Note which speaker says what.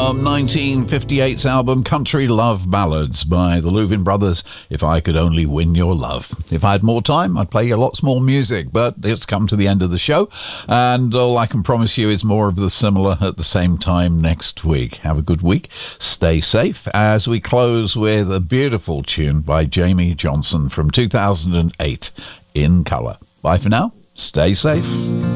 Speaker 1: from 1958's album Country Love Ballads by the Louvin Brothers, If I Could Only Win Your Love. If I had more time, I'd play you lots more music, but it's come to the end of the show, and all I can promise you is more of the similar at the same time next week. Have a good week. Stay safe as we close with a beautiful tune by Jamie Johnson from 2008, In Colour. Bye for now. Stay safe.